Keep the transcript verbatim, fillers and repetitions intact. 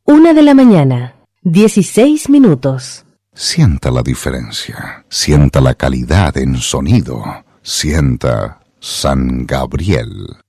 Una de la mañana, dieciséis minutos. Sienta la diferencia, sienta la calidad en sonido, sienta San Gabriel.